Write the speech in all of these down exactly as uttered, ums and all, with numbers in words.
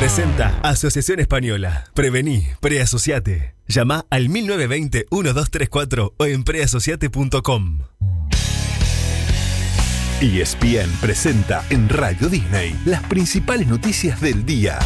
Presenta Asociación Española. Prevení, preasociate. Llama al mil novecientos veinte, doce treinta y cuatro o en preasociate punto com. E S P N presenta en Radio Disney las principales noticias del día.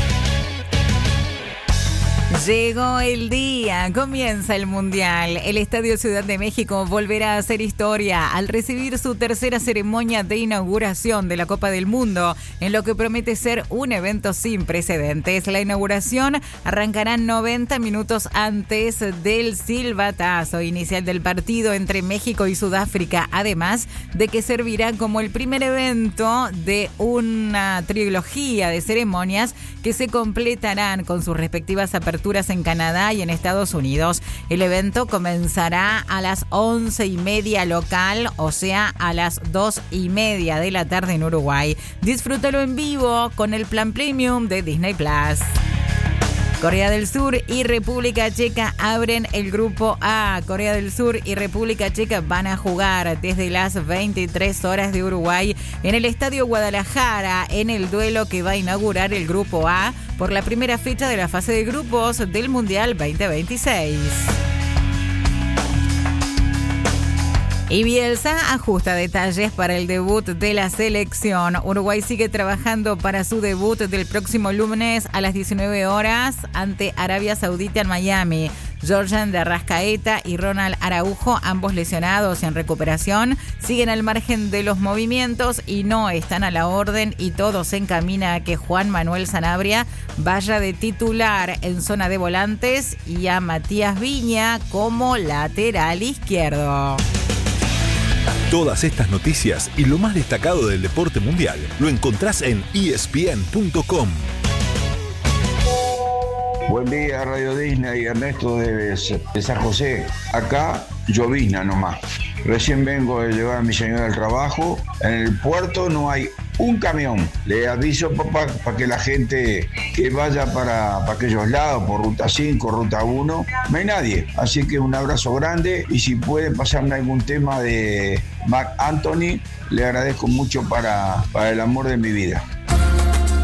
Llegó el día, comienza el Mundial. El Estadio Ciudad de México volverá a hacer historia al recibir su tercera ceremonia de inauguración de la Copa del Mundo, en lo que promete ser un evento sin precedentes. La inauguración arrancará noventa minutos antes del silbatazo inicial del partido entre México y Sudáfrica, además de que servirá como el primer evento de una trilogía de ceremonias que se completarán con sus respectivas aperturas en Canadá y en Estados Unidos. El evento comenzará a las once y media local, o sea, a las dos y media de la tarde en Uruguay. Disfrútalo en vivo con el plan premium de Disney Plus. Corea del Sur y República Checa abren el grupo A. Corea del Sur y República Checa van a jugar desde las veintitrés horas de Uruguay en el Estadio Guadalajara en el duelo que va a inaugurar el grupo A por la primera fecha de la fase de grupos del Mundial veinte veintiséis. Y Bielsa ajusta detalles para el debut de la selección. Uruguay sigue trabajando para su debut del próximo lunes a las diecinueve horas ante Arabia Saudita en Miami. Jordan de Arrascaeta y Ronald Araujo, ambos lesionados y en recuperación, siguen al margen de los movimientos y no están a la orden, y todo se encamina a que Juan Manuel Sanabria vaya de titular en zona de volantes y a Matías Viña como lateral izquierdo. Todas estas noticias y lo más destacado del deporte mundial lo encontrás en E S P N punto com. Buen día, Radio Disney, Ernesto de, de San José. Acá llovizna nomás. Recién vengo de llevar a mi señora al trabajo. En el puerto no hay un camión. Le aviso, papá, para que la gente que vaya para, para aquellos lados, por Ruta cinco, Ruta uno, no hay nadie. Así que un abrazo grande, y si pueden pasarme algún tema de Marc Anthony, le agradezco mucho para, para el amor de mi vida.